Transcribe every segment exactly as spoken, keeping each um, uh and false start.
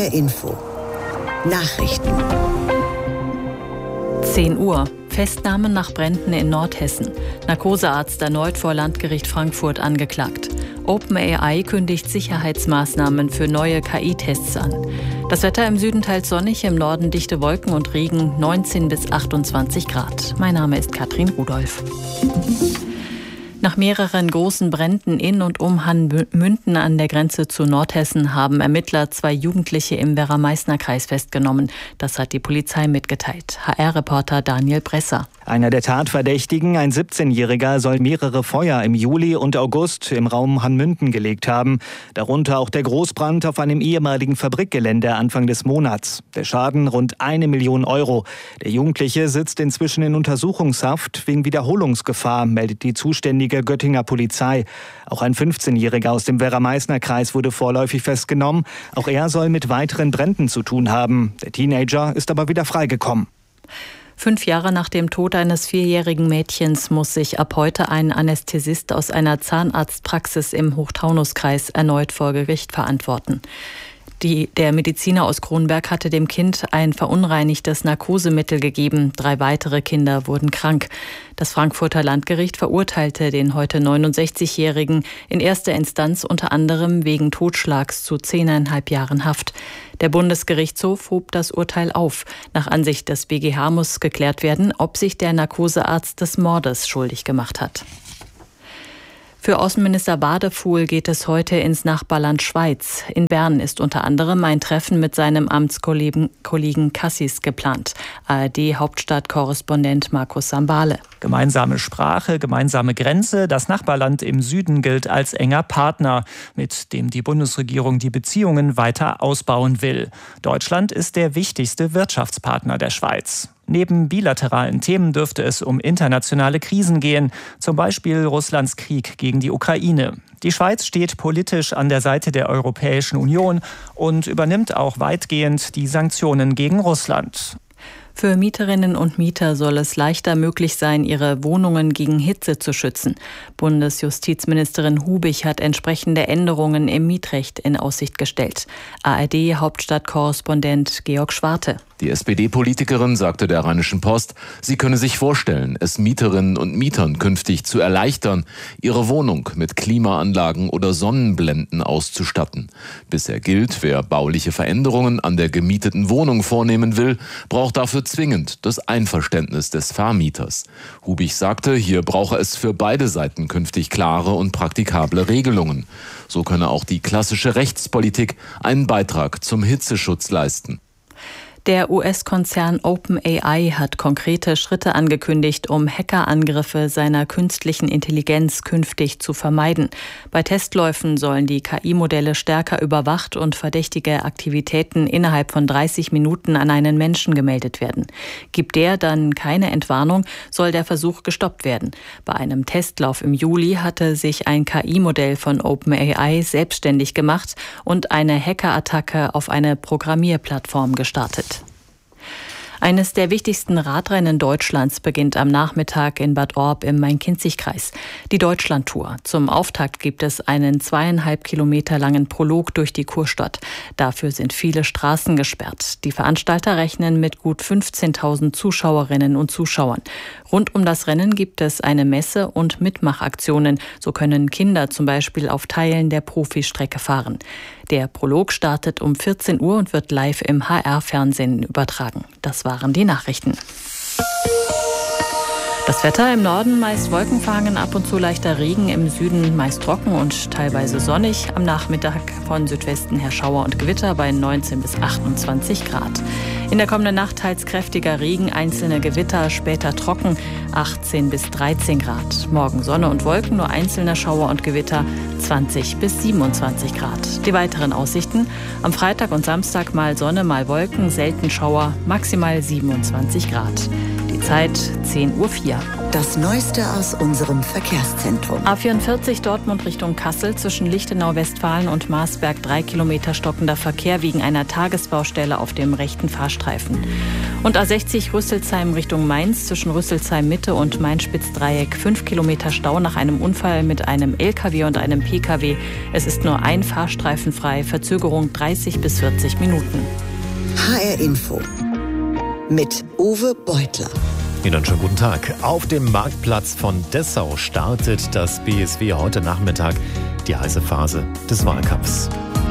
H R Info. Nachrichten. zehn Uhr. Festnahmen nach Bränden in Nordhessen. Narkosearzt erneut vor Landgericht Frankfurt angeklagt. OpenAI kündigt Sicherheitsmaßnahmen für neue K I-Tests an. Das Wetter im Süden teils sonnig, im Norden dichte Wolken und Regen, neunzehn bis achtundzwanzig Grad. Mein Name ist Katrin Rudolph. Nach mehreren großen Bränden in und um Hanmünden an der Grenze zu Nordhessen haben Ermittler zwei Jugendliche im Werra-Meißner-Kreis festgenommen. Das hat die Polizei mitgeteilt. H R-Reporter Daniel Bresser. Einer der Tatverdächtigen, ein siebzehnjähriger, soll mehrere Feuer im Juli und August im Raum Hanmünden gelegt haben. Darunter auch der Großbrand auf einem ehemaligen Fabrikgelände Anfang des Monats. Der Schaden rund eine Million Euro. Der Jugendliche sitzt inzwischen in Untersuchungshaft wegen Wiederholungsgefahr, meldet die zuständige Göttinger Polizei. Auch ein fünfzehnjähriger aus dem Werra-Meißner-Kreis wurde vorläufig festgenommen. Auch er soll mit weiteren Bränden zu tun haben. Der Teenager ist aber wieder freigekommen. Fünf Jahre nach dem Tod eines vierjährigen Mädchens muss sich ab heute ein Anästhesist aus einer Zahnarztpraxis im Hochtaunuskreis erneut vor Gericht verantworten. Die, der Mediziner aus Kronberg hatte dem Kind ein verunreinigtes Narkosemittel gegeben. Drei weitere Kinder wurden krank. Das Frankfurter Landgericht verurteilte den heute neunundsechzigjährigen in erster Instanz unter anderem wegen Totschlags zu zehneinhalb Jahren Haft. Der Bundesgerichtshof hob das Urteil auf. Nach Ansicht des B G H muss geklärt werden, ob sich der Narkosearzt des Mordes schuldig gemacht hat. Für Außenminister Wadefuhl geht es heute ins Nachbarland Schweiz. In Bern ist unter anderem ein Treffen mit seinem Amtskollegen Kollegen Cassis geplant. A R D-Hauptstadtkorrespondent Markus Sambale. Gemeinsame Sprache, gemeinsame Grenze. Das Nachbarland im Süden gilt als enger Partner, mit dem die Bundesregierung die Beziehungen weiter ausbauen will. Deutschland ist der wichtigste Wirtschaftspartner der Schweiz. Neben bilateralen Themen dürfte es um internationale Krisen gehen, zum Beispiel Russlands Krieg gegen die Ukraine. Die Schweiz steht politisch an der Seite der Europäischen Union und übernimmt auch weitgehend die Sanktionen gegen Russland. Für Mieterinnen und Mieter soll es leichter möglich sein, ihre Wohnungen gegen Hitze zu schützen. Bundesjustizministerin Hubig hat entsprechende Änderungen im Mietrecht in Aussicht gestellt. A R D-Hauptstadtkorrespondent Georg Schwarte. Die S P D-Politikerin sagte der Rheinischen Post, sie könne sich vorstellen, es Mieterinnen und Mietern künftig zu erleichtern, ihre Wohnung mit Klimaanlagen oder Sonnenblenden auszustatten. Bisher gilt, wer bauliche Veränderungen an der gemieteten Wohnung vornehmen will, braucht dafür zwingend das Einverständnis des Vermieters. Hubig sagte, hier brauche es für beide Seiten künftig klare und praktikable Regelungen. So könne auch die klassische Rechtspolitik einen Beitrag zum Hitzeschutz leisten. Der U S-Konzern OpenAI hat konkrete Schritte angekündigt, um Hackerangriffe seiner künstlichen Intelligenz künftig zu vermeiden. Bei Testläufen sollen die K I-Modelle stärker überwacht und verdächtige Aktivitäten innerhalb von dreißig Minuten an einen Menschen gemeldet werden. Gibt der dann keine Entwarnung, soll der Versuch gestoppt werden. Bei einem Testlauf im Juli hatte sich ein K I-Modell von OpenAI selbstständig gemacht und eine Hackerattacke auf eine Programmierplattform gestartet. Eines der wichtigsten Radrennen Deutschlands beginnt am Nachmittag in Bad Orb im Main-Kinzig-Kreis. Die Deutschlandtour. Zum Auftakt gibt es einen zweieinhalb Kilometer langen Prolog durch die Kurstadt. Dafür sind viele Straßen gesperrt. Die Veranstalter rechnen mit gut fünfzehntausend Zuschauerinnen und Zuschauern. Rund um das Rennen gibt es eine Messe und Mitmachaktionen. So können Kinder zum Beispiel auf Teilen der Profistrecke fahren. Der Prolog startet um vierzehn Uhr und wird live im H R-Fernsehen übertragen. Das waren die Nachrichten. Das Wetter im Norden meist wolkenverhangen, ab und zu leichter Regen, im Süden meist trocken und teilweise sonnig. Am Nachmittag von Südwesten her Schauer und Gewitter bei neunzehn bis achtundzwanzig Grad. In der kommenden Nacht teils kräftiger Regen, einzelne Gewitter, später trocken, achtzehn bis dreizehn Grad. Morgen Sonne und Wolken, nur einzelne Schauer und Gewitter, zwanzig bis siebenundzwanzig Grad. Die weiteren Aussichten: am Freitag und Samstag mal Sonne, mal Wolken, selten Schauer, maximal siebenundzwanzig Grad. Die Zeit zehn Uhr vier. Das Neueste aus unserem Verkehrszentrum. A vierundvierzig Dortmund Richtung Kassel zwischen Lichtenau-Westfalen und Marsberg drei Kilometer stockender Verkehr wegen einer Tagesbaustelle auf dem rechten Fahrstreifen. Und A sechzig Rüsselsheim Richtung Mainz zwischen Rüsselsheim Mitte und Main-Spitz-Dreieck fünf Kilometer Stau nach einem Unfall mit einem L K W und einem P K W. Es ist nur ein Fahrstreifen frei, Verzögerung dreißig bis vierzig Minuten. H R Info mit Uwe Beutler. Ihnen einen schönen guten Tag. Auf dem Marktplatz von Dessau startet das B S W heute Nachmittag die heiße Phase des Wahlkampfs.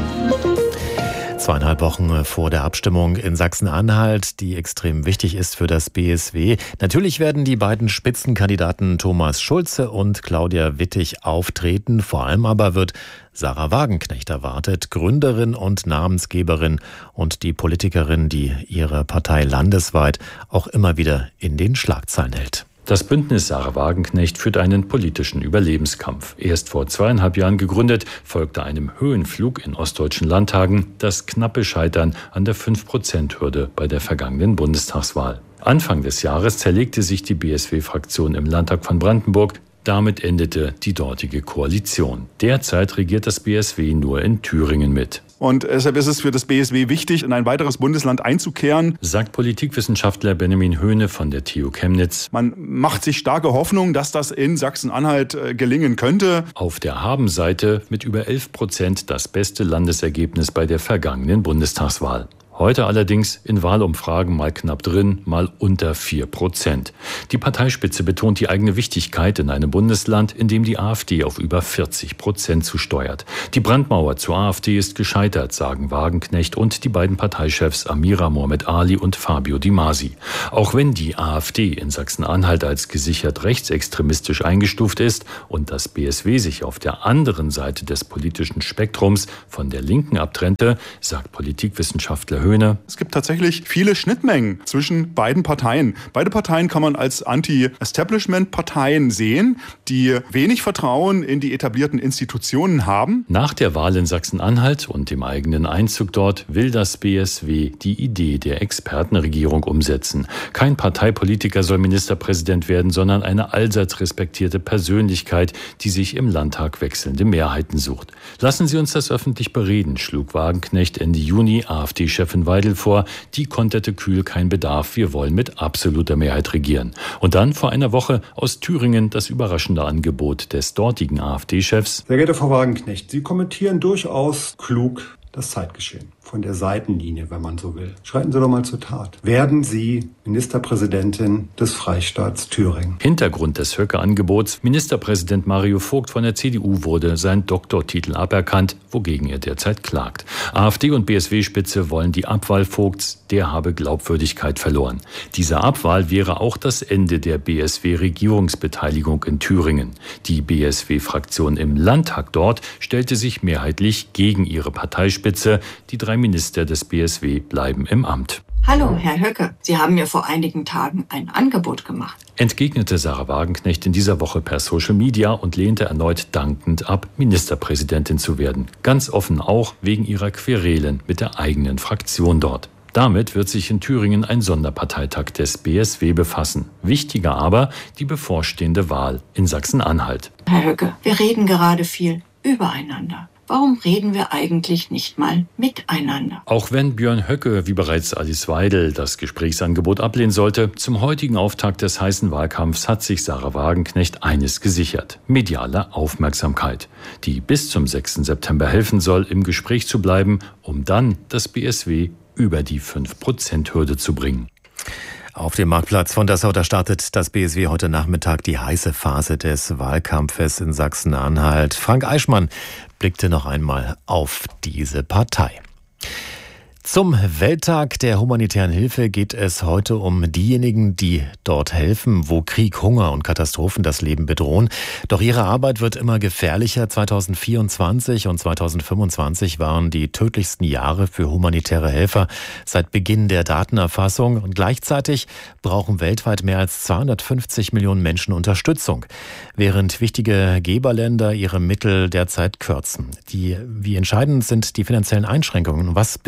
Zweieinhalb Wochen vor der Abstimmung in Sachsen-Anhalt, die extrem wichtig ist für das B S W. Natürlich werden die beiden Spitzenkandidaten Thomas Schulze und Claudia Wittig auftreten. Vor allem aber wird Sarah Wagenknecht erwartet, Gründerin und Namensgeberin und die Politikerin, die ihre Partei landesweit auch immer wieder in den Schlagzeilen hält. Das Bündnis Sarah Wagenknecht führt einen politischen Überlebenskampf. Erst vor zweieinhalb Jahren gegründet, folgte einem Höhenflug in ostdeutschen Landtagen das knappe Scheitern an der fünf Prozent Hürde bei der vergangenen Bundestagswahl. Anfang des Jahres zerlegte sich die B S W-Fraktion im Landtag von Brandenburg. Damit endete die dortige Koalition. Derzeit regiert das B S W nur in Thüringen mit. Und deshalb ist es für das B S W wichtig, in ein weiteres Bundesland einzukehren, sagt Politikwissenschaftler Benjamin Höhne von der T U Chemnitz. Man macht sich starke Hoffnung, dass das in Sachsen-Anhalt gelingen könnte. Auf der Habenseite mit über elf Prozent das beste Landesergebnis bei der vergangenen Bundestagswahl. Heute allerdings in Wahlumfragen mal knapp drin, mal unter vier Prozent. Die Parteispitze betont die eigene Wichtigkeit in einem Bundesland, in dem die AfD auf über vierzig Prozent zusteuert. Die Brandmauer zur AfD ist gescheitert, sagen Wagenknecht und die beiden Parteichefs Amira Mohamed Ali und Fabio Di Masi. Auch wenn die AfD in Sachsen-Anhalt als gesichert rechtsextremistisch eingestuft ist und das B S W sich auf der anderen Seite des politischen Spektrums von der Linken abtrennte, sagt Politikwissenschaftler Höhne. Es gibt tatsächlich viele Schnittmengen zwischen beiden Parteien. Beide Parteien kann man als Anti-Establishment-Parteien sehen, die wenig Vertrauen in die etablierten Institutionen haben. Nach der Wahl in Sachsen-Anhalt und dem eigenen Einzug dort will das B S W die Idee der Expertenregierung umsetzen. Kein Parteipolitiker soll Ministerpräsident werden, sondern eine allseits respektierte Persönlichkeit, die sich im Landtag wechselnde Mehrheiten sucht. Lassen Sie uns das öffentlich bereden, schlug Wagenknecht Ende Juni AfD-Chef Weidel vor, die konterte kühl: kein Bedarf, wir wollen mit absoluter Mehrheit regieren. Und dann vor einer Woche aus Thüringen das überraschende Angebot des dortigen AfD-Chefs. Sehr geehrte Frau Wagenknecht, Sie kommentieren durchaus klug das Zeitgeschehen. Von der Seitenlinie, wenn man so will. Schreiten Sie doch mal zur Tat. Werden Sie Ministerpräsidentin des Freistaats Thüringen? Hintergrund des Höcke-Angebots: Ministerpräsident Mario Vogt von der C D U wurde sein Doktortitel aberkannt, wogegen er derzeit klagt. AfD und B S W-Spitze wollen die Abwahl Vogts, der habe Glaubwürdigkeit verloren. Diese Abwahl wäre auch das Ende der B S W-Regierungsbeteiligung in Thüringen. Die B S W-Fraktion im Landtag dort stellte sich mehrheitlich gegen ihre Parteispitze. Die drei Minister des B S W bleiben im Amt. Hallo, Herr Höcke. Sie haben mir vor einigen Tagen ein Angebot gemacht. Entgegnete Sarah Wagenknecht in dieser Woche per Social Media und lehnte erneut dankend ab, Ministerpräsidentin zu werden. Ganz offen auch wegen ihrer Querelen mit der eigenen Fraktion dort. Damit wird sich in Thüringen ein Sonderparteitag des B S W befassen. Wichtiger aber die bevorstehende Wahl in Sachsen-Anhalt. Herr Höcke, wir reden gerade viel übereinander. Warum reden wir eigentlich nicht mal miteinander? Auch wenn Björn Höcke, wie bereits Alice Weidel, das Gesprächsangebot ablehnen sollte, zum heutigen Auftakt des heißen Wahlkampfs hat sich Sarah Wagenknecht eines gesichert: mediale Aufmerksamkeit, die bis zum sechsten September helfen soll, im Gespräch zu bleiben, um dann das B S W über die fünf Prozent Hürde zu bringen. Auf dem Marktplatz von Dessau, da startet das B S W heute Nachmittag die heiße Phase des Wahlkampfes in Sachsen-Anhalt. Frank Eichmann blickte noch einmal auf diese Partei. Zum Welttag der humanitären Hilfe geht es heute um diejenigen, die dort helfen, wo Krieg, Hunger und Katastrophen das Leben bedrohen. Doch ihre Arbeit wird immer gefährlicher. zweitausendvierundzwanzig und zweitausendfünfundzwanzig waren die tödlichsten Jahre für humanitäre Helfer seit Beginn der Datenerfassung. Und gleichzeitig brauchen weltweit mehr als zweihundertfünfzig Millionen Menschen Unterstützung, während wichtige Geberländer ihre Mittel derzeit kürzen. Die, wie entscheidend sind die finanziellen Einschränkungen? Was bewegt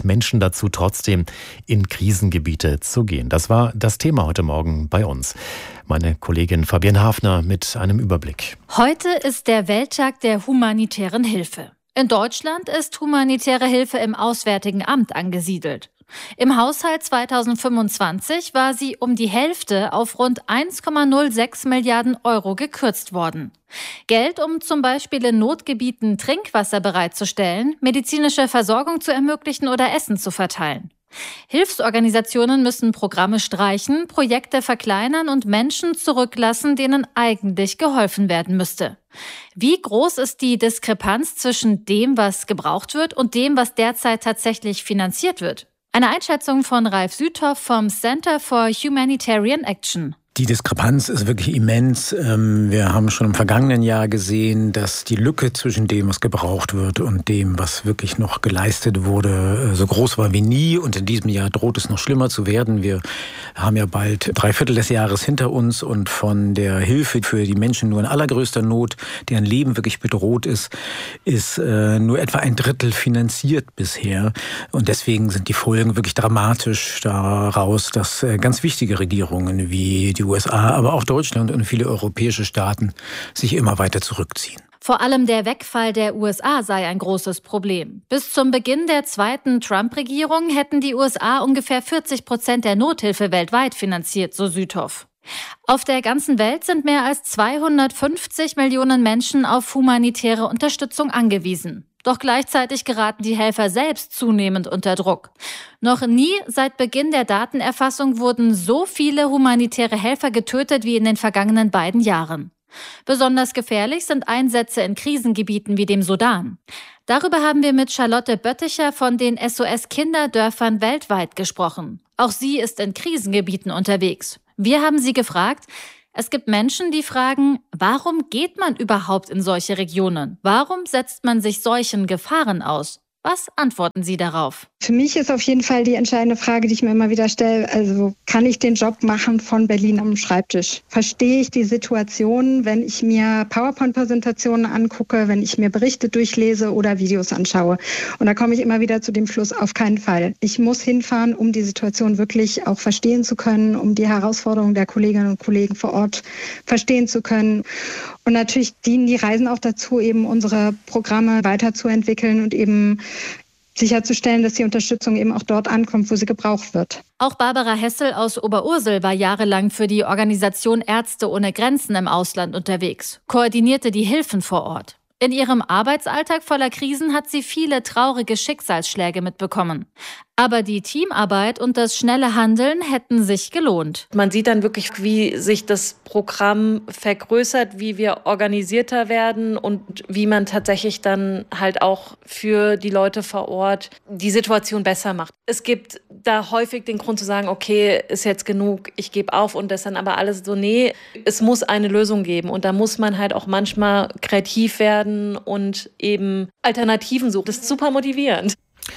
Menschen dazu, trotzdem in Krisengebiete zu gehen? Das war das Thema heute Morgen bei uns. Meine Kollegin Fabienne Hafner mit einem Überblick. Heute ist der Welttag der humanitären Hilfe. In Deutschland ist humanitäre Hilfe im Auswärtigen Amt angesiedelt. Im Haushalt zweitausendfünfundzwanzig war sie um die Hälfte auf rund eins Komma null sechs Milliarden Euro gekürzt worden. Geld, um zum Beispiel in Notgebieten Trinkwasser bereitzustellen, medizinische Versorgung zu ermöglichen oder Essen zu verteilen. Hilfsorganisationen müssen Programme streichen, Projekte verkleinern und Menschen zurücklassen, denen eigentlich geholfen werden müsste. Wie groß ist die Diskrepanz zwischen dem, was gebraucht wird, und dem, was derzeit tatsächlich finanziert wird? Eine Einschätzung von Ralf Süthoff vom Center for Humanitarian Action. Die Diskrepanz ist wirklich immens. Wir haben schon im vergangenen Jahr gesehen, dass die Lücke zwischen dem, was gebraucht wird, und dem, was wirklich noch geleistet wurde, so groß war wie nie. Und in diesem Jahr droht es noch schlimmer zu werden. Wir haben ja bald drei Viertel des Jahres hinter uns, und von der Hilfe für die Menschen nur in allergrößter Not, deren Leben wirklich bedroht ist, ist nur etwa ein Drittel finanziert bisher. Und deswegen sind die Folgen wirklich dramatisch daraus, dass ganz wichtige Regierungen wie die U S A, aber auch Deutschland und viele europäische Staaten sich immer weiter zurückziehen. Vor allem der Wegfall der U S A sei ein großes Problem. Bis zum Beginn der zweiten Trump-Regierung hätten die U S A ungefähr vierzig Prozent der Nothilfe weltweit finanziert, so Süthoff. Auf der ganzen Welt sind mehr als zweihundertfünfzig Millionen Menschen auf humanitäre Unterstützung angewiesen. Doch gleichzeitig geraten die Helfer selbst zunehmend unter Druck. Noch nie seit Beginn der Datenerfassung wurden so viele humanitäre Helfer getötet wie in den vergangenen beiden Jahren. Besonders gefährlich sind Einsätze in Krisengebieten wie dem Sudan. Darüber haben wir mit Charlotte Bötticher von den S O S-Kinderdörfern weltweit gesprochen. Auch sie ist in Krisengebieten unterwegs. Wir haben sie gefragt: Es gibt Menschen, die fragen, warum geht man überhaupt in solche Regionen? Warum setzt man sich solchen Gefahren aus? Was antworten Sie darauf? Für mich ist auf jeden Fall die entscheidende Frage, die ich mir immer wieder stelle, also kann ich den Job machen von Berlin am Schreibtisch? Verstehe ich die Situation, wenn ich mir PowerPoint-Präsentationen angucke, wenn ich mir Berichte durchlese oder Videos anschaue? Und da komme ich immer wieder zu dem Schluss, auf keinen Fall. Ich muss hinfahren, um die Situation wirklich auch verstehen zu können, um die Herausforderungen der Kolleginnen und Kollegen vor Ort verstehen zu können. Und natürlich dienen die Reisen auch dazu, eben unsere Programme weiterzuentwickeln und eben sicherzustellen, dass die Unterstützung eben auch dort ankommt, wo sie gebraucht wird. Auch Barbara Hessel aus Oberursel war jahrelang für die Organisation Ärzte ohne Grenzen im Ausland unterwegs, koordinierte die Hilfen vor Ort. In ihrem Arbeitsalltag voller Krisen hat sie viele traurige Schicksalsschläge mitbekommen. Aber die Teamarbeit und das schnelle Handeln hätten sich gelohnt. Man sieht dann wirklich, wie sich das Programm vergrößert, wie wir organisierter werden und wie man tatsächlich dann halt auch für die Leute vor Ort die Situation besser macht. Es gibt da häufig den Grund zu sagen, okay, ist jetzt genug, ich gebe auf, und das dann aber alles so, nee, es muss eine Lösung geben. Und da muss man halt auch manchmal kreativ werden und eben Alternativen suchen. Das ist super motivierend.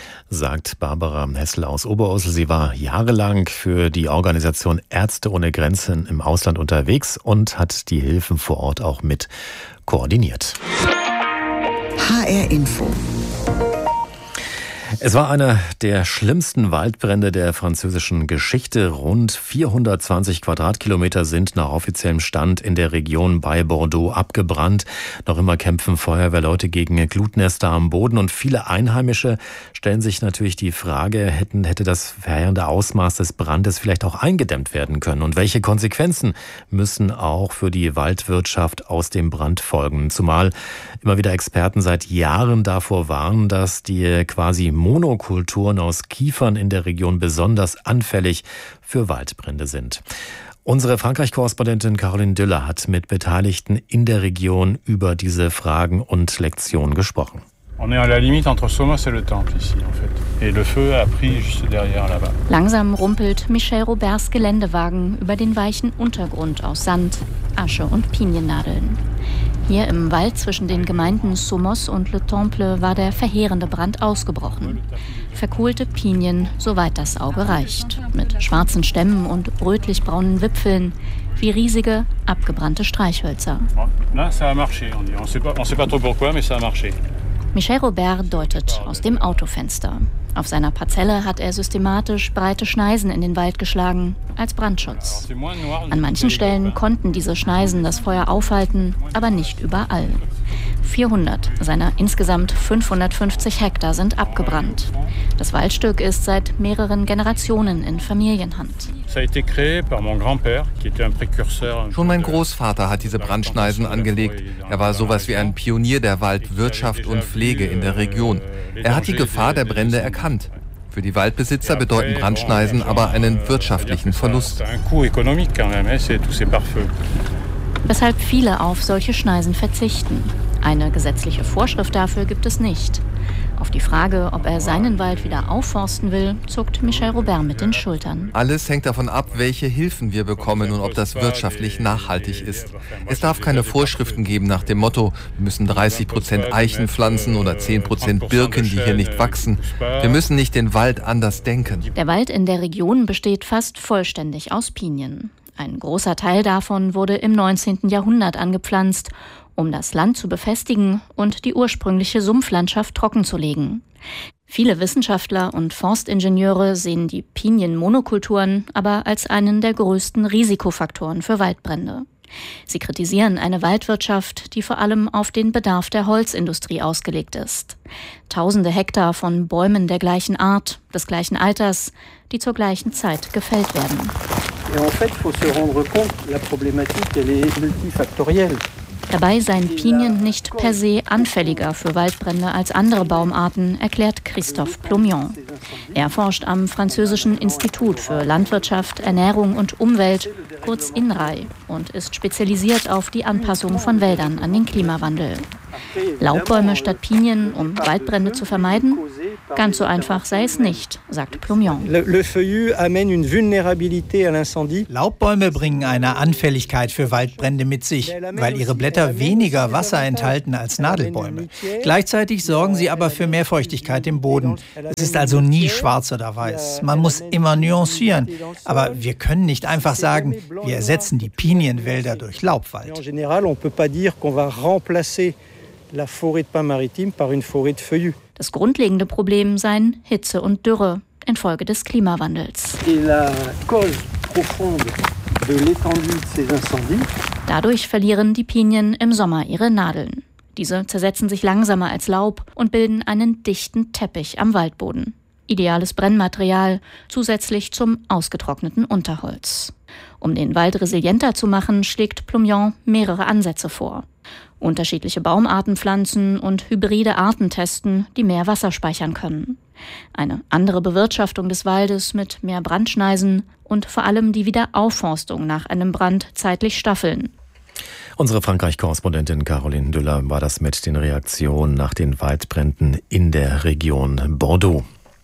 Sagt Barbara Hessel aus Oberursel. Sie war jahrelang für die Organisation Ärzte ohne Grenzen im Ausland unterwegs und hat die Hilfen vor Ort auch mit koordiniert. H R Info. Es war einer der schlimmsten Waldbrände der französischen Geschichte. Rund vierhundertzwanzig Quadratkilometer sind nach offiziellem Stand in der Region bei Bordeaux abgebrannt. Noch immer kämpfen Feuerwehrleute gegen Glutnester am Boden, und viele Einheimische stellen sich natürlich die Frage, hätten, hätte das verheerende Ausmaß des Brandes vielleicht auch eingedämmt werden können? Und welche Konsequenzen müssen auch für die Waldwirtschaft aus dem Brand folgen? Zumal immer wieder Experten seit Jahren davor warnen, dass die quasi Monokulturen aus Kiefern in der Region besonders anfällig für Waldbrände sind. Unsere Frankreich-Korrespondentin Caroline Düller hat mit Beteiligten in der Region über diese Fragen und Lektionen gesprochen. On est à la limite entre Somos et le Temple ici en fait. Et le feu a pris juste derrière là-bas. Langsam rumpelt Michel Roberts Geländewagen über den weichen Untergrund aus Sand, Asche und Piniennadeln. Hier im Wald zwischen den Gemeinden Somos und Le Temple war der verheerende Brand ausgebrochen. Verkohlte Pinien, soweit das Auge reicht, mit schwarzen Stämmen und rötlich-braunen Wipfeln, wie riesige, abgebrannte Streichhölzer. Là, ça a marché, on dit. On sait pas, on sait pas trop pourquoi, mais ça a marché. Michel Robert deutet aus dem Autofenster. Auf seiner Parzelle hat er systematisch breite Schneisen in den Wald geschlagen, als Brandschutz. An manchen Stellen konnten diese Schneisen das Feuer aufhalten, aber nicht überall. vierhundert seiner insgesamt fünfhundertfünfzig Hektar sind abgebrannt. Das Waldstück ist seit mehreren Generationen in Familienhand. Schon mein Großvater hat diese Brandschneisen angelegt. Er war sowas wie ein Pionier der Waldwirtschaft und Pflege in der Region. Er hat die Gefahr der Brände erkannt. Für die Waldbesitzer bedeuten Brandschneisen aber einen wirtschaftlichen Verlust. Weshalb viele auf solche Schneisen verzichten. Eine gesetzliche Vorschrift dafür gibt es nicht. Auf die Frage, ob er seinen Wald wieder aufforsten will, zuckt Michel Robert mit den Schultern. Alles hängt davon ab, welche Hilfen wir bekommen und ob das wirtschaftlich nachhaltig ist. Es darf keine Vorschriften geben nach dem Motto, wir müssen dreißig Prozent Eichen pflanzen oder zehn Prozent Birken, die hier nicht wachsen. Wir müssen nicht den Wald anders denken. Der Wald in der Region besteht fast vollständig aus Pinien. Ein großer Teil davon wurde im neunzehnten Jahrhundert angepflanzt, um das Land zu befestigen und die ursprüngliche Sumpflandschaft trockenzulegen. Viele Wissenschaftler und Forstingenieure sehen die Pinienmonokulturen aber als einen der größten Risikofaktoren für Waldbrände. Sie kritisieren eine Waldwirtschaft, die vor allem auf den Bedarf der Holzindustrie ausgelegt ist. Tausende Hektar von Bäumen der gleichen Art, des gleichen Alters, die zur gleichen Zeit gefällt werden. Dabei seien Pinien nicht per se anfälliger für Waldbrände als andere Baumarten, erklärt Christophe Plomion. Er forscht am französischen Institut für Landwirtschaft, Ernährung und Umwelt, kurz INRAE, und ist spezialisiert auf die Anpassung von Wäldern an den Klimawandel. Laubbäume statt Pinien, um Waldbrände zu vermeiden? Ganz so einfach sei es nicht, sagt Plomion. Laubbäume bringen eine Anfälligkeit für Waldbrände mit sich, weil ihre Blätter weniger Wasser enthalten als Nadelbäume. Gleichzeitig sorgen sie aber für mehr Feuchtigkeit im Boden. Es ist also nie schwarz oder weiß. Man muss immer nuancieren. Aber wir können nicht einfach sagen, wir ersetzen die Pinienwälder durch Laubwald. Das grundlegende Problem seien Hitze und Dürre infolge des Klimawandels. Dadurch verlieren die Pinien im Sommer ihre Nadeln. Diese zersetzen sich langsamer als Laub und bilden einen dichten Teppich am Waldboden. Ideales Brennmaterial zusätzlich zum ausgetrockneten Unterholz. Um den Wald resilienter zu machen, schlägt Plomion mehrere Ansätze vor. Unterschiedliche Baumarten pflanzen und hybride Arten testen, die mehr Wasser speichern können. Eine andere Bewirtschaftung des Waldes mit mehr Brandschneisen und vor allem die Wiederaufforstung nach einem Brand zeitlich staffeln. Unsere Frankreich-Korrespondentin Caroline Düller war das mit den Reaktionen nach den Waldbränden in der Region Bordeaux.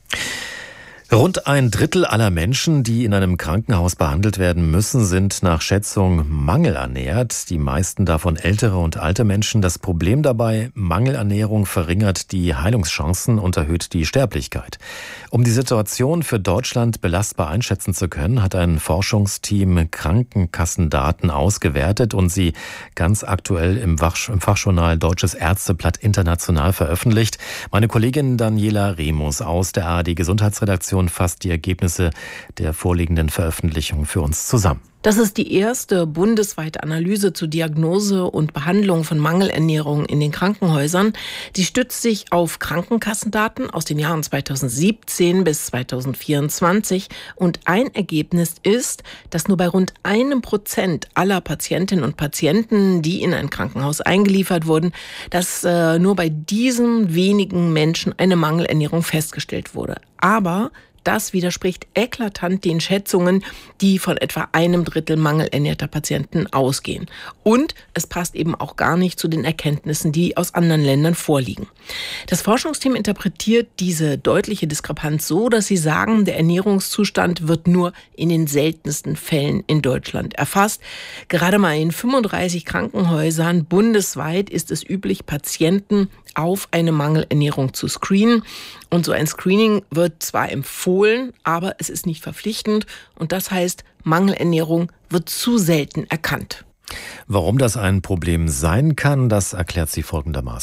Rund ein Drittel aller Menschen, die in einem Krankenhaus behandelt werden müssen, sind nach Schätzung mangelernährt. Die meisten davon ältere und alte Menschen. Das Problem dabei: Mangelernährung verringert die Heilungschancen und erhöht die Sterblichkeit. Um die Situation für Deutschland belastbar einschätzen zu können, hat ein Forschungsteam Krankenkassendaten ausgewertet und sie ganz aktuell im Fachjournal Deutsches Ärzteblatt International veröffentlicht. Meine Kollegin Daniela Remus aus der A R D Gesundheitsredaktion fasst die Ergebnisse der vorliegenden Veröffentlichung für uns zusammen. Das ist die erste bundesweite Analyse zur Diagnose und Behandlung von Mangelernährung in den Krankenhäusern. Die stützt sich auf Krankenkassendaten aus den Jahren zweitausendsiebzehn bis zweitausendvierundzwanzig. Und ein Ergebnis ist, dass nur bei rund einem Prozent aller Patientinnen und Patienten, die in ein Krankenhaus eingeliefert wurden, dass äh, nur bei diesen wenigen Menschen eine Mangelernährung festgestellt wurde. Aber das widerspricht eklatant den Schätzungen, die von etwa einem Drittel mangelernährter Patienten ausgehen. Und es passt eben auch gar nicht zu den Erkenntnissen, die aus anderen Ländern vorliegen. Das Forschungsteam interpretiert diese deutliche Diskrepanz so, dass sie sagen, der Ernährungszustand wird nur in den seltensten Fällen in Deutschland erfasst. Gerade mal in fünfunddreißig Krankenhäusern bundesweit ist es üblich, Patienten auf eine Mangelernährung zu screenen. Und so ein Screening wird zwar empfohlen, aber es ist nicht verpflichtend. Und das heißt, Mangelernährung wird zu selten erkannt. Warum das ein Problem sein kann, das erklärt sie folgendermaßen.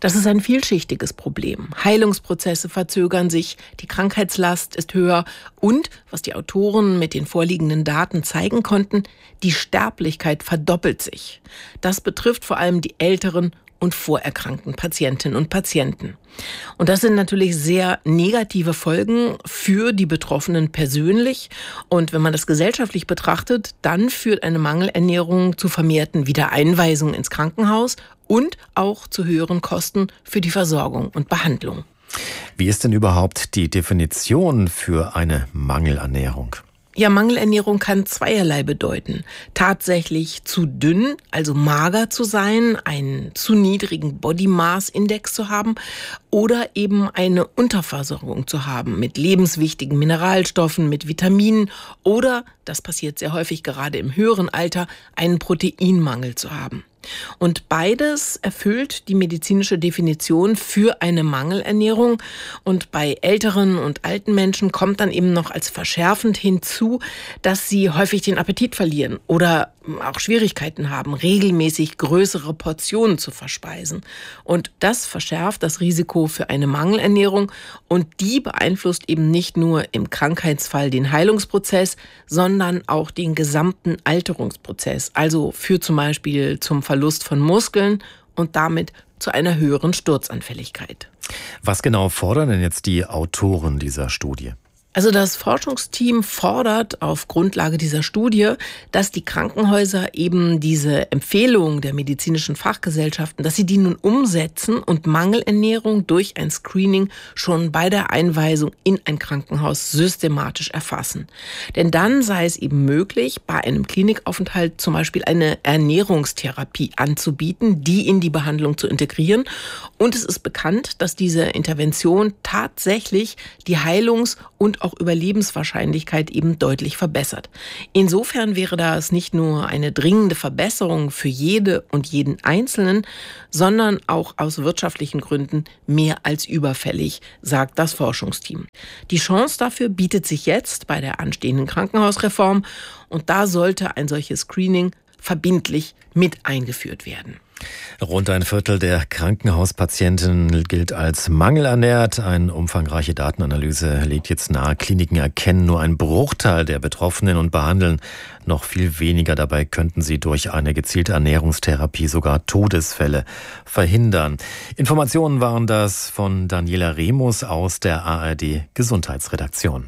Das ist ein vielschichtiges Problem. Heilungsprozesse verzögern sich, die Krankheitslast ist höher und, was die Autoren mit den vorliegenden Daten zeigen konnten, die Sterblichkeit verdoppelt sich. Das betrifft vor allem die älteren und vorerkrankten Patientinnen und Patienten. Und das sind natürlich sehr negative Folgen für die Betroffenen persönlich. Und wenn man das gesellschaftlich betrachtet, dann führt eine Mangelernährung zu vermehrten Wiedereinweisungen ins Krankenhaus und auch zu höheren Kosten für die Versorgung und Behandlung. Wie ist denn überhaupt die Definition für eine Mangelernährung? Ja, Mangelernährung kann zweierlei bedeuten. Tatsächlich zu dünn, also mager zu sein, einen zu niedrigen Body Mass Index zu haben oder eben eine Unterversorgung zu haben mit lebenswichtigen Mineralstoffen, mit Vitaminen oder, das passiert sehr häufig gerade im höheren Alter, einen Proteinmangel zu haben. Und beides erfüllt die medizinische Definition für eine Mangelernährung. Und bei älteren und alten Menschen kommt dann eben noch als verschärfend hinzu, dass sie häufig den Appetit verlieren oder auch Schwierigkeiten haben, regelmäßig größere Portionen zu verspeisen. Und das verschärft das Risiko für eine Mangelernährung und die beeinflusst eben nicht nur im Krankheitsfall den Heilungsprozess, sondern auch den gesamten Alterungsprozess. Also führt zum Beispiel zum Verlust von Muskeln und damit zu einer höheren Sturzanfälligkeit. Was genau fordern denn jetzt die Autoren dieser Studie? Also das Forschungsteam fordert auf Grundlage dieser Studie, dass die Krankenhäuser eben diese Empfehlungen der medizinischen Fachgesellschaften, dass sie die nun umsetzen und Mangelernährung durch ein Screening schon bei der Einweisung in ein Krankenhaus systematisch erfassen. Denn dann sei es eben möglich, bei einem Klinikaufenthalt zum Beispiel eine Ernährungstherapie anzubieten, die in die Behandlung zu integrieren. Und es ist bekannt, dass diese Intervention tatsächlich die Heilungs- und auch Überlebenswahrscheinlichkeit eben deutlich verbessert. Insofern wäre das nicht nur eine dringende Verbesserung für jede und jeden Einzelnen, sondern auch aus wirtschaftlichen Gründen mehr als überfällig, sagt das Forschungsteam. Die Chance dafür bietet sich jetzt bei der anstehenden Krankenhausreform und da sollte ein solches Screening verbindlich mit eingeführt werden. Rund ein Viertel der Krankenhauspatienten gilt als mangelernährt. Eine umfangreiche Datenanalyse legt jetzt nahe, Kliniken erkennen nur einen Bruchteil der Betroffenen und behandeln noch viel weniger. Dabei könnten sie durch eine gezielte Ernährungstherapie sogar Todesfälle verhindern. Informationen waren das von Daniela Remus aus der A R D Gesundheitsredaktion.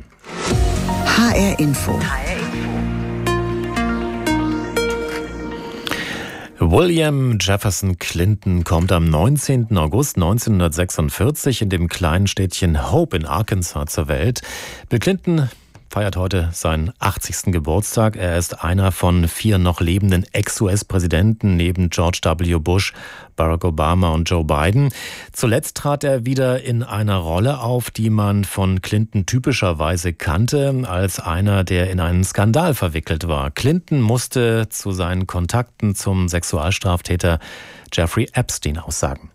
H R Info. William Jefferson Clinton kommt am neunzehnten August neunzehnhundertsechsundvierzig in dem kleinen Städtchen Hope in Arkansas zur Welt. Bill Clinton feiert heute seinen achtzigsten Geburtstag. Er ist einer von vier noch lebenden Ex-U S-Präsidenten neben George W. Bush, Barack Obama und Joe Biden. Zuletzt trat er wieder in einer Rolle auf, die man von Clinton typischerweise kannte, als einer, der in einen Skandal verwickelt war. Clinton musste zu seinen Kontakten zum Sexualstraftäter Jeffrey Epstein aussagen.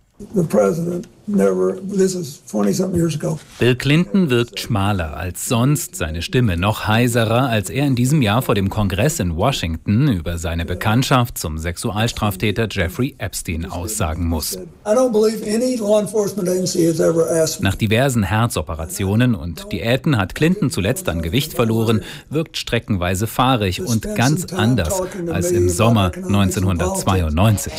Bill Clinton wirkt schmaler als sonst, seine Stimme noch heiserer, als er in diesem Jahr vor dem Kongress in Washington über seine Bekanntschaft zum Sexualstraftäter Jeffrey Epstein aussagen muss. Nach diversen Herzoperationen und Diäten hat Clinton zuletzt an Gewicht verloren, wirkt streckenweise fahrig und ganz anders als im Sommer neunzehnhundertzweiundneunzig.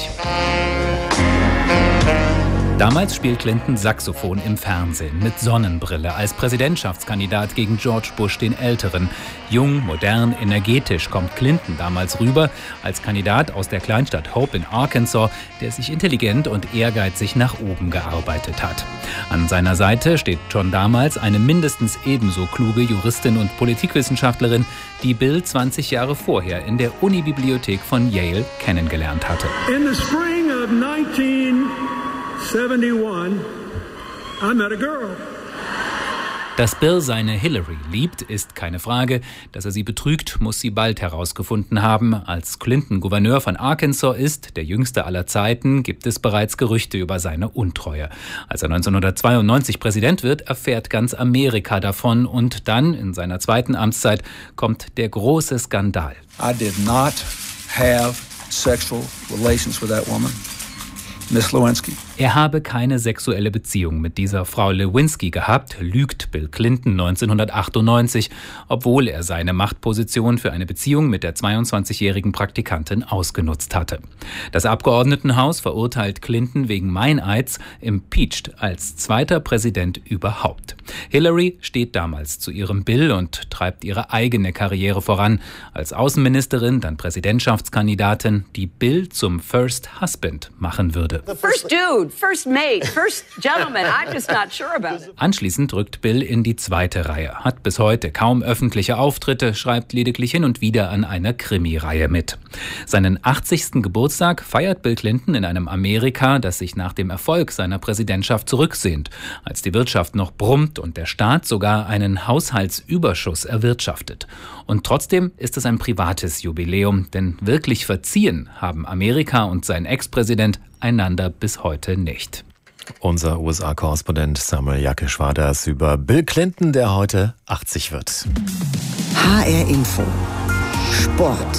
Damals spielt Clinton Saxophon im Fernsehen mit Sonnenbrille als Präsidentschaftskandidat gegen George Bush den Älteren. Jung, modern, energetisch kommt Clinton damals rüber als Kandidat aus der Kleinstadt Hope in Arkansas, der sich intelligent und ehrgeizig nach oben gearbeitet hat. An seiner Seite steht schon damals eine mindestens ebenso kluge Juristin und Politikwissenschaftlerin, die Bill zwanzig Jahre vorher in der Unibibliothek von Yale kennengelernt hatte. In the spring of nineteen seventy-one, I met a girl. Dass Bill seine Hillary liebt, ist keine Frage. Dass er sie betrügt, muss sie bald herausgefunden haben. Als Clinton Gouverneur von Arkansas ist, der jüngste aller Zeiten, gibt es bereits Gerüchte über seine Untreue. Als er neunzehnhundertzweiundneunzig Präsident wird, erfährt ganz Amerika davon. Und dann, in seiner zweiten Amtszeit, kommt der große Skandal. I did not have sexual relations with that woman, Miss Lewinsky. Er habe keine sexuelle Beziehung mit dieser Frau Lewinsky gehabt, lügt Bill Clinton neunzehnhundertachtundneunzig, obwohl er seine Machtposition für eine Beziehung mit der zweiundzwanzigjährigen Praktikantin ausgenutzt hatte. Das Abgeordnetenhaus verurteilt Clinton wegen Meineids, impeached als zweiter Präsident überhaupt. Hillary steht damals zu ihrem Bill und treibt ihre eigene Karriere voran. Als Außenministerin, dann Präsidentschaftskandidatin, die Bill zum First Husband machen würde. First dude, first mate, first gentleman, I'm just not sure about it. Anschließend rückt Bill in die zweite Reihe, hat bis heute kaum öffentliche Auftritte, schreibt lediglich hin und wieder an einer Krimireihe mit. Seinen achtzigsten Geburtstag feiert Bill Clinton in einem Amerika, das sich nach dem Erfolg seiner Präsidentschaft zurücksehnt, als die Wirtschaft noch brummt und der Staat sogar einen Haushaltsüberschuss erwirtschaftet. Und trotzdem ist es ein privates Jubiläum, denn wirklich verziehen haben Amerika und sein Ex-Präsident einander bis heute nicht. Unser U S A-Korrespondent Samuel Jakisch war das über Bill Clinton, der heute achtzig wird. H R Info. Sport.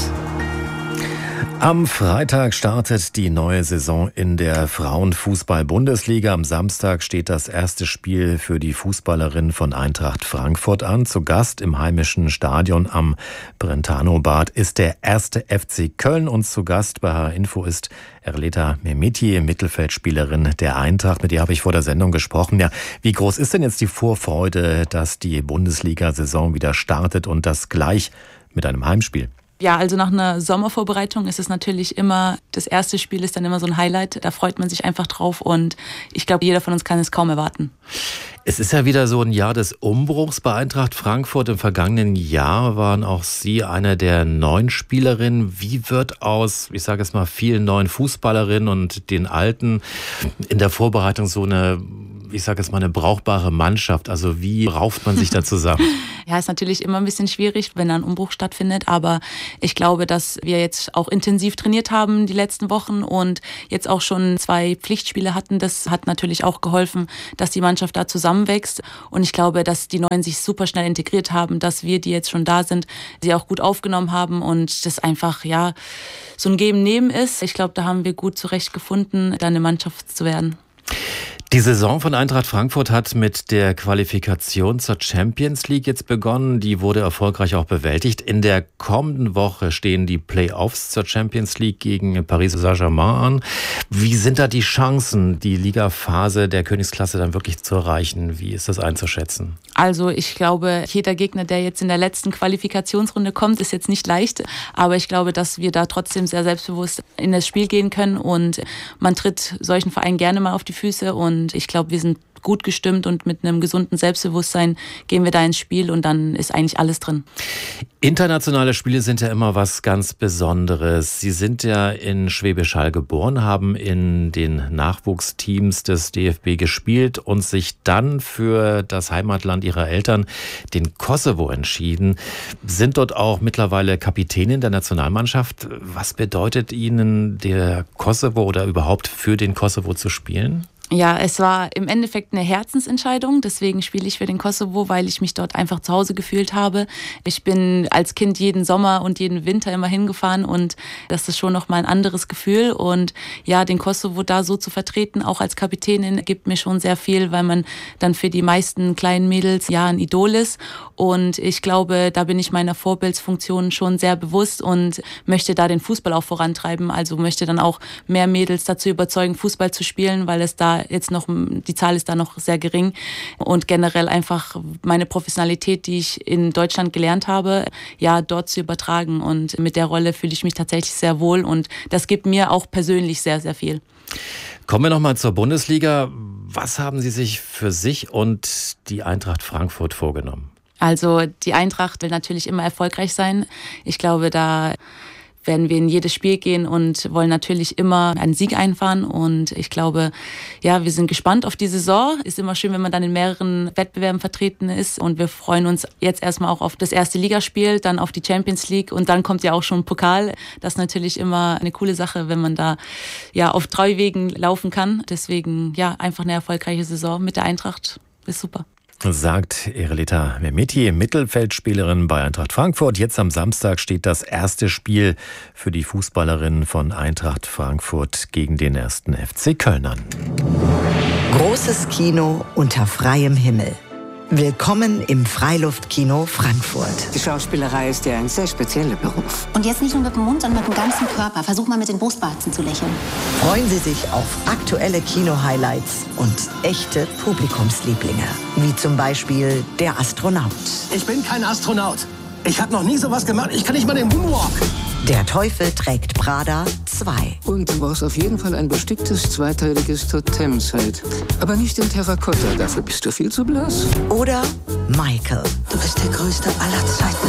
Am Freitag startet die neue Saison in der Frauenfußball-Bundesliga. Am Samstag steht das erste Spiel für die Fußballerin von Eintracht Frankfurt an. Zu Gast im heimischen Stadion am Brentano-Bad ist der erste F C Köln. Und zu Gast bei H R Info ist Erleta Mehmeti, Mittelfeldspielerin der Eintracht. Mit ihr habe ich vor der Sendung gesprochen. Ja, wie groß ist denn jetzt die Vorfreude, dass die Bundesliga-Saison wieder startet und das gleich mit einem Heimspiel? Ja, also nach einer Sommervorbereitung ist es natürlich immer, das erste Spiel ist dann immer so ein Highlight. Da freut man sich einfach drauf und ich glaube, jeder von uns kann es kaum erwarten. Es ist ja wieder so ein Jahr des Umbruchs bei Eintracht Frankfurt. Im vergangenen Jahr waren auch Sie eine der neuen Spielerinnen. Wie wird aus, ich sage jetzt mal, vielen neuen Fußballerinnen und den alten in der Vorbereitung so eine, ich sage jetzt mal, eine brauchbare Mannschaft? Also wie rauft man sich da zusammen? Ja, ist natürlich immer ein bisschen schwierig, wenn da ein Umbruch stattfindet. Aber ich glaube, dass wir jetzt auch intensiv trainiert haben die letzten Wochen und jetzt auch schon zwei Pflichtspiele hatten. Das hat natürlich auch geholfen, dass die Mannschaft da zusammenwächst. Und ich glaube, dass die Neuen sich super schnell integriert haben, dass wir, die jetzt schon da sind, sie auch gut aufgenommen haben und das einfach, ja, so ein Geben-Nehmen ist. Ich glaube, da haben wir gut zurechtgefunden, da eine Mannschaft zu werden. Die Saison von Eintracht Frankfurt hat mit der Qualifikation zur Champions League jetzt begonnen. Die wurde erfolgreich auch bewältigt. In der kommenden Woche stehen die Playoffs zur Champions League gegen Paris Saint-Germain an. Wie sind da die Chancen, die Ligaphase der Königsklasse dann wirklich zu erreichen? Wie ist das einzuschätzen? Also ich glaube, jeder Gegner, der jetzt in der letzten Qualifikationsrunde kommt, ist jetzt nicht leicht. Aber ich glaube, dass wir da trotzdem sehr selbstbewusst in das Spiel gehen können. Und man tritt solchen Vereinen gerne mal auf die Füße. Und ich glaube, wir sind gut gestimmt und mit einem gesunden Selbstbewusstsein gehen wir da ins Spiel und dann ist eigentlich alles drin. Internationale Spiele sind ja immer was ganz Besonderes. Sie sind ja in Schwäbisch Hall geboren, haben in den Nachwuchsteams des D F B gespielt und sich dann für das Heimatland ihrer Eltern, den Kosovo, entschieden. Sind dort auch mittlerweile Kapitänin der Nationalmannschaft. Was bedeutet Ihnen der Kosovo oder überhaupt für den Kosovo zu spielen? Ja, es war im Endeffekt eine Herzensentscheidung. Deswegen spiele ich für den Kosovo, weil ich mich dort einfach zu Hause gefühlt habe. Ich bin als Kind jeden Sommer und jeden Winter immer hingefahren und das ist schon noch mal ein anderes Gefühl. Und ja, den Kosovo da so zu vertreten, auch als Kapitänin, gibt mir schon sehr viel, weil man dann für die meisten kleinen Mädels ja ein Idol ist. Und ich glaube, da bin ich meiner Vorbildsfunktion schon sehr bewusst und möchte da den Fußball auch vorantreiben. Also möchte dann auch mehr Mädels dazu überzeugen, Fußball zu spielen, weil es da jetzt noch, die Zahl ist da noch sehr gering und generell einfach meine Professionalität, die ich in Deutschland gelernt habe, ja, dort zu übertragen und mit der Rolle fühle ich mich tatsächlich sehr wohl und das gibt mir auch persönlich sehr, sehr viel. Kommen wir nochmal zur Bundesliga. Was haben Sie sich für sich und die Eintracht Frankfurt vorgenommen? Also die Eintracht will natürlich immer erfolgreich sein. Ich glaube, da werden wir in jedes Spiel gehen und wollen natürlich immer einen Sieg einfahren. Und ich glaube, ja, wir sind gespannt auf die Saison. Ist immer schön, wenn man dann in mehreren Wettbewerben vertreten ist. Und wir freuen uns jetzt erstmal auch auf das erste Ligaspiel, dann auf die Champions League und dann kommt ja auch schon Pokal. Das ist natürlich immer eine coole Sache, wenn man da ja auf drei Wegen laufen kann. Deswegen ja, einfach eine erfolgreiche Saison mit der Eintracht. Ist super. sagt Erelita Mehmeti, Mittelfeldspielerin bei Eintracht Frankfurt. Jetzt am Samstag steht das erste Spiel für die Fußballerinnen von Eintracht Frankfurt gegen den ersten F C Köln an. Großes Kino unter freiem Himmel. Willkommen im Freiluftkino Frankfurt. Die Schauspielerei ist ja ein sehr spezieller Beruf. Und jetzt nicht nur mit dem Mund, sondern mit dem ganzen Körper. Versuch mal mit den Brustwarzen zu lächeln. Freuen Sie sich auf aktuelle Kino-Highlights und echte Publikumslieblinge. Wie zum Beispiel der Astronaut. Ich bin kein Astronaut. Ich habe noch nie sowas gemacht. Ich kann nicht mal den Moonwalk. Der Teufel trägt Prada zwei. Und du brauchst auf jeden Fall ein besticktes zweiteiliges Totemset. Aber nicht in Terrakotta, dafür bist du viel zu blass. Oder Michael. Du bist der Größte aller Zeiten.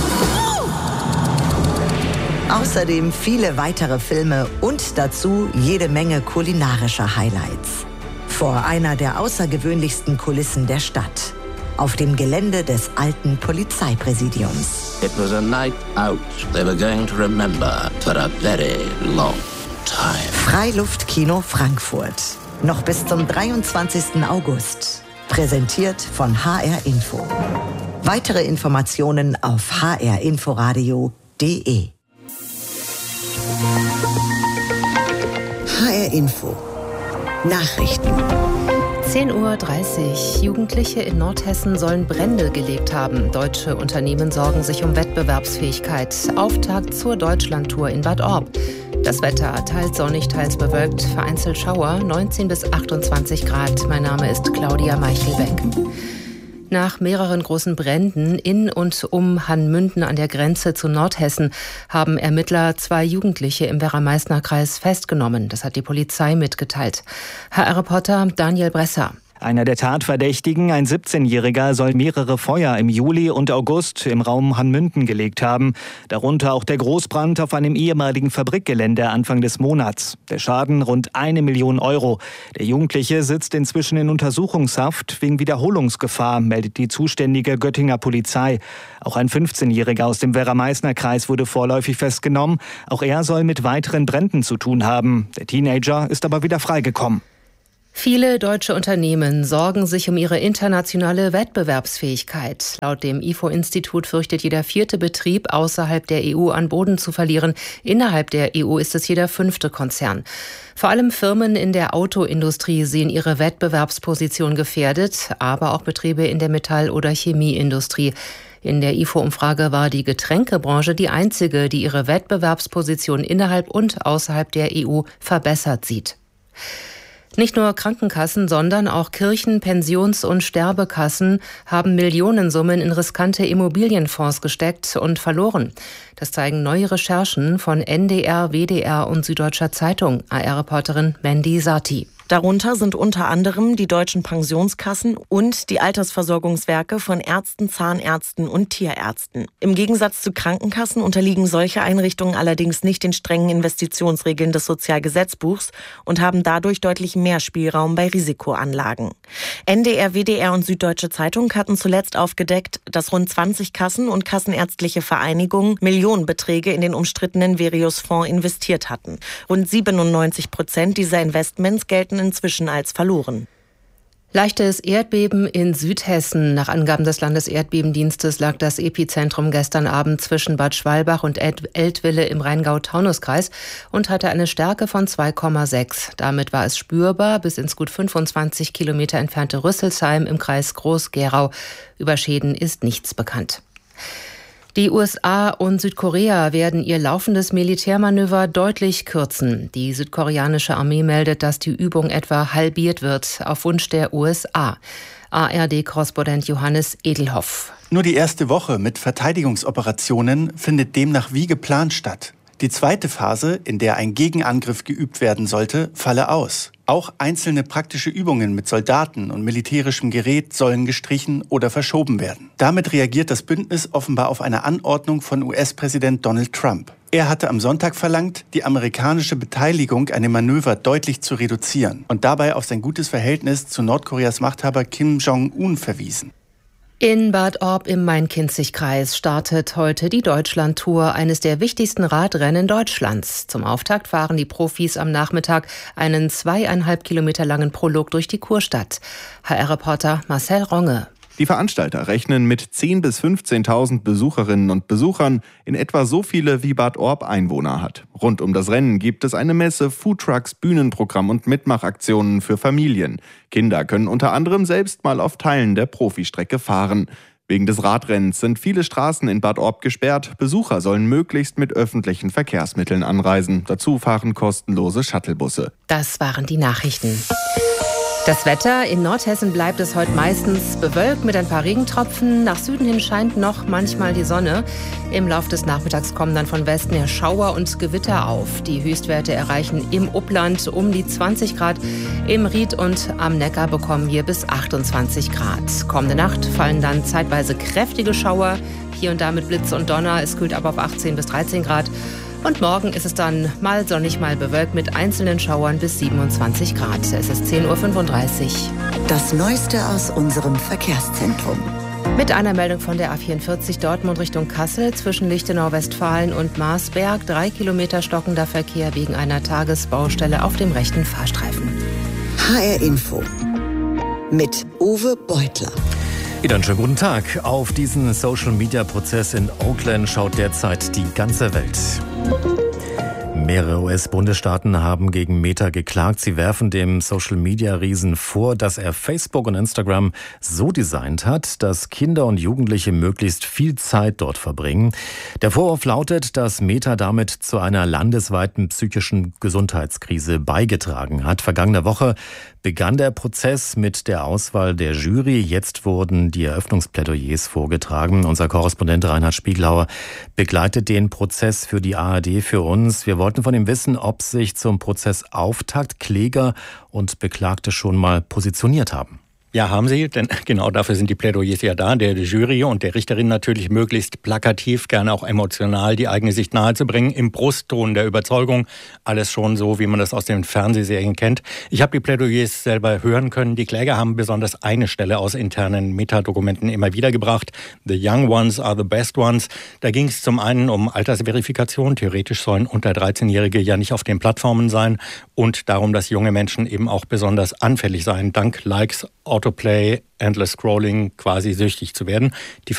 Außerdem viele weitere Filme und dazu jede Menge kulinarischer Highlights. Vor einer der außergewöhnlichsten Kulissen der Stadt. Auf dem Gelände des alten Polizeipräsidiums. It was a night out they were going to remember for a very long time. Freiluftkino Frankfurt. Noch bis zum dreiundzwanzigsten August. Präsentiert von H R Info. Weitere Informationen auf h r inforadio punkt d e. H R Info. Nachrichten. zehn Uhr dreißig. Jugendliche in Nordhessen sollen Brände gelegt haben. Deutsche Unternehmen sorgen sich um Wettbewerbsfähigkeit. Auftakt zur Deutschlandtour in Bad Orb. Das Wetter teils sonnig, teils bewölkt, vereinzelt Schauer, neunzehn bis achtundzwanzig Grad. Mein Name ist Claudia Meichelbeck. Nach mehreren großen Bränden in und um Hannmünden an der Grenze zu Nordhessen haben Ermittler zwei Jugendliche im Werra-Meißner-Kreis festgenommen. Das hat die Polizei mitgeteilt. H R-Reporter Daniel Bresser. Einer der Tatverdächtigen, ein siebzehnjähriger, soll mehrere Feuer im Juli und August im Raum Hannmünden gelegt haben. Darunter auch der Großbrand auf einem ehemaligen Fabrikgelände Anfang des Monats. Der Schaden rund eine Million Euro. Der Jugendliche sitzt inzwischen in Untersuchungshaft wegen Wiederholungsgefahr, meldet die zuständige Göttinger Polizei. Auch ein fünfzehnjähriger aus dem Werra-Meißner-Kreis wurde vorläufig festgenommen. Auch er soll mit weiteren Bränden zu tun haben. Der Teenager ist aber wieder freigekommen. Viele deutsche Unternehmen sorgen sich um ihre internationale Wettbewerbsfähigkeit. Laut dem I F O-Institut fürchtet jeder vierte Betrieb außerhalb der E U an Boden zu verlieren. Innerhalb der E U ist es jeder fünfte Konzern. Vor allem Firmen in der Autoindustrie sehen ihre Wettbewerbsposition gefährdet, aber auch Betriebe in der Metall- oder Chemieindustrie. In der I F O-Umfrage war die Getränkebranche die einzige, die ihre Wettbewerbsposition innerhalb und außerhalb der E U verbessert sieht. Nicht nur Krankenkassen, sondern auch Kirchen, Pensions- und Sterbekassen haben Millionensummen in riskante Immobilienfonds gesteckt und verloren. Das zeigen neue Recherchen von N D R, W D R und Süddeutscher Zeitung. A R-Reporterin Mandy Sati. Darunter sind unter anderem die deutschen Pensionskassen und die Altersversorgungswerke von Ärzten, Zahnärzten und Tierärzten. Im Gegensatz zu Krankenkassen unterliegen solche Einrichtungen allerdings nicht den strengen Investitionsregeln des Sozialgesetzbuchs und haben dadurch deutlich mehr Spielraum bei Risikoanlagen. N D R, W D R und Süddeutsche Zeitung hatten zuletzt aufgedeckt, dass rund zwanzig Kassen und kassenärztliche Vereinigungen Millionenbeträge in den umstrittenen Verius-Fonds investiert hatten. Rund siebenundneunzig Prozent dieser Investments gelten inzwischen als verloren. Leichtes Erdbeben in Südhessen. Nach Angaben des Landeserdbebendienstes lag das Epizentrum gestern Abend zwischen Bad Schwalbach und Eltville im Rheingau-Taunus-Kreis und hatte eine Stärke von zwei Komma sechs. Damit war es spürbar bis ins gut fünfundzwanzig Kilometer entfernte Rüsselsheim im Kreis Groß-Gerau. Über Schäden ist nichts bekannt. Die U S A und Südkorea werden ihr laufendes Militärmanöver deutlich kürzen. Die südkoreanische Armee meldet, dass die Übung etwa halbiert wird, auf Wunsch der U S A. A R D-Korrespondent Johannes Edelhoff. Nur die erste Woche mit Verteidigungsoperationen findet demnach wie geplant statt. Die zweite Phase, in der ein Gegenangriff geübt werden sollte, falle aus. Auch einzelne praktische Übungen mit Soldaten und militärischem Gerät sollen gestrichen oder verschoben werden. Damit reagiert das Bündnis offenbar auf eine Anordnung von U S-Präsident Donald Trump. Er hatte am Sonntag verlangt, die amerikanische Beteiligung an dem Manöver deutlich zu reduzieren und dabei auf sein gutes Verhältnis zu Nordkoreas Machthaber Kim Jong-un verwiesen. In Bad Orb im Main-Kinzig-Kreis startet heute die Deutschlandtour, eines der wichtigsten Radrennen Deutschlands. Zum Auftakt fahren die Profis am Nachmittag einen zweieinhalb Kilometer langen Prolog durch die Kurstadt. H R-Reporter Marcel Ronge. Die Veranstalter rechnen mit zehntausend bis fünfzehntausend Besucherinnen und Besuchern, in etwa so viele wie Bad Orb Einwohner hat. Rund um das Rennen gibt es eine Messe, Foodtrucks, Bühnenprogramm und Mitmachaktionen für Familien. Kinder können unter anderem selbst mal auf Teilen der Profistrecke fahren. Wegen des Radrennens sind viele Straßen in Bad Orb gesperrt. Besucher sollen möglichst mit öffentlichen Verkehrsmitteln anreisen. Dazu fahren kostenlose Shuttlebusse. Das waren die Nachrichten. Das Wetter: In Nordhessen bleibt es heute meistens bewölkt mit ein paar Regentropfen. Nach Süden hin scheint noch manchmal die Sonne. Im Laufe des Nachmittags kommen dann von Westen her Schauer und Gewitter auf. Die Höchstwerte erreichen im Upland um die zwanzig Grad. Im Ried und am Neckar bekommen wir bis achtundzwanzig Grad. Kommende Nacht fallen dann zeitweise kräftige Schauer. Hier und da mit Blitz und Donner. Es kühlt ab auf achtzehn bis dreizehn Grad. Und morgen ist es dann mal sonnig, mal bewölkt mit einzelnen Schauern bis siebenundzwanzig Grad. Es ist zehn Uhr fünfunddreißig. Das Neueste aus unserem Verkehrszentrum. Mit einer Meldung von der A vierundvierzig Dortmund Richtung Kassel zwischen Lichtenau, Westfalen und Marsberg. Drei Kilometer stockender Verkehr wegen einer Tagesbaustelle auf dem rechten Fahrstreifen. H R Info mit Uwe Beutler. Wieder einen schönen guten Tag. Auf diesen Social-Media-Prozess in Oakland schaut derzeit die ganze Welt. Mehrere U S-Bundesstaaten haben gegen Meta geklagt. Sie werfen dem Social-Media-Riesen vor, dass er Facebook und Instagram so designt hat, dass Kinder und Jugendliche möglichst viel Zeit dort verbringen. Der Vorwurf lautet, dass Meta damit zu einer landesweiten psychischen Gesundheitskrise beigetragen hat. Vergangene Woche begann der Prozess mit der Auswahl der Jury. Jetzt wurden die Eröffnungsplädoyers vorgetragen. Unser Korrespondent Reinhard Spieglauer begleitet den Prozess für die A R D für uns. Wir wollten von ihm wissen, ob sich zum Prozessauftakt Kläger und Beklagte schon mal positioniert haben. Ja, haben sie, denn genau dafür sind die Plädoyers ja da, der Jury und der Richterin natürlich möglichst plakativ, gerne auch emotional die eigene Sicht nahezubringen, im Brustton der Überzeugung, alles schon so, wie man das aus den Fernsehserien kennt. Ich habe die Plädoyers selber hören können. Die Kläger haben besonders eine Stelle aus internen Metadokumenten immer wieder gebracht. The young ones are the best ones. Da ging es zum einen um Altersverifikation. Theoretisch sollen unter dreizehnjährige ja nicht auf den Plattformen sein und darum, dass junge Menschen eben auch besonders anfällig seien, dank Likes, Autoplay, Endless Scrolling quasi süchtig zu werden. Die